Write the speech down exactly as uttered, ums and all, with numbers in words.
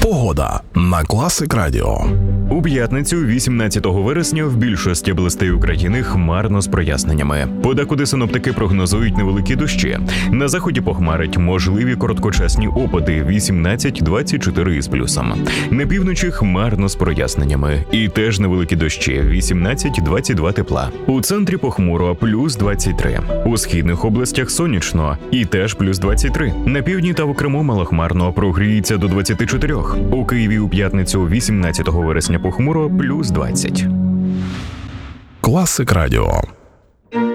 Погода на Класик Радіо. У п'ятницю, вісімнадцятого вересня, в більшості областей України хмарно з проясненнями. Подекуди синоптики прогнозують невеликі дощі. На заході похмарить, можливі короткочасні опади вісімнадцять - двадцять чотири із плюсом. На півночі хмарно з проясненнями. І теж невеликі дощі вісімнадцять - двадцять два тепла. У центрі похмуро плюс двадцять три. У східних областях сонячно і теж плюс двадцять три. На півдні та в Криму малохмарно, прогріється до двадцяти чотирьох. У Києві у п'ятницю, вісімнадцятого вересня, похмуро плюс двадцять. Класик Радіо.